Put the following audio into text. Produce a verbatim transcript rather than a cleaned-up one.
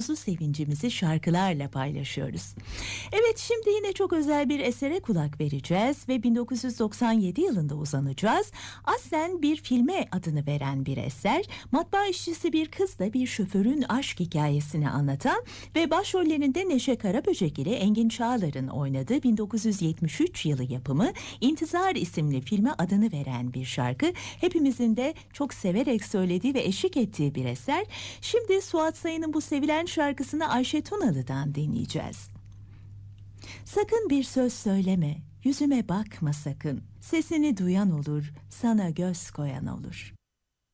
mutluluğumuzu, sevincimizi şarkılarla paylaşıyoruz. Evet, şimdi yine çok özel bir esere kulak vereceğiz ve bin dokuz yüz doksan yedi yılında uzanacağız. Aslen bir filme adını veren bir eser, matbaa işçisi bir kızla bir şoförün aşk hikayesini anlatan ve başrollerinde Neşe Karaböcek ile Engin Çağlar'ın oynadığı bin dokuz yüz yetmiş üç yılı yapımı İntizar isimli filme adını veren bir şarkı. Hepimizin de çok severek söylediği ve eşlik ettiği bir eser. Şimdi Suat Sayın'ın bu sevilen şarkısını Ayşe Tunalı'dan dinleyeceğiz. Sakın bir söz söyleme, yüzüme bakma sakın. Sesini duyan olur, sana göz koyan olur.